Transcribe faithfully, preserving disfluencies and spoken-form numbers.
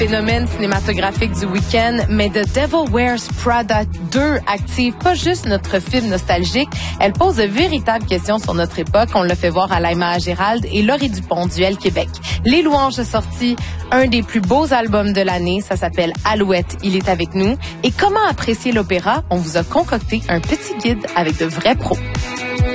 phénomène cinématographique du week-end, mais The Devil Wears Prada deux active pas juste notre film nostalgique, elle pose de véritables questions sur notre époque. On l'a fait voir à l'Aima Gérald et Laurie Dupont du L Québec. Les Louanges a sorti un des plus beaux albums de l'année, ça s'appelle Alouette, il est avec nous. Et comment apprécier l'opéra? On vous a concocté un petit guide avec de vrais pros.